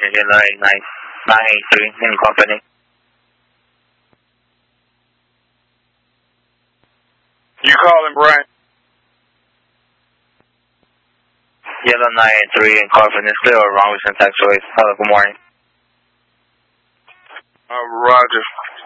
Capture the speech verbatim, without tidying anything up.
Ocean Yellow eight nine nine eight three in company. You calling, Brian? Yellow nine eight three in company. Clear or wrong with some taxiways. Hello, good morning. Uh, Roger.